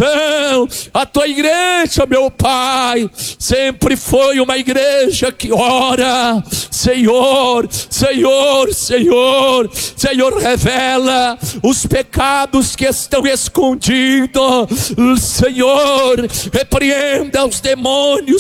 coração. A tua igreja, meu Pai, sempre foi uma igreja que ora. Senhor, Senhor, Senhor, Senhor, revela os pecados que estão escondidos. Senhor, repreenda os demônios